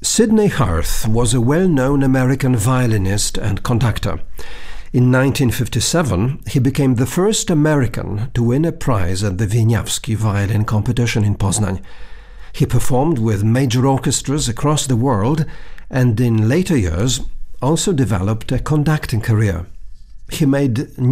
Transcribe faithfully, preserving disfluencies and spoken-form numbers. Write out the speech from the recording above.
Sidney Harth was a well-known American violinist and conductor. In nineteen fifty-seven, he became the first American to win a prize at the Wieniawski violin competition in Poznań. He performed with major orchestras across the world and in later years also developed a conducting career. He made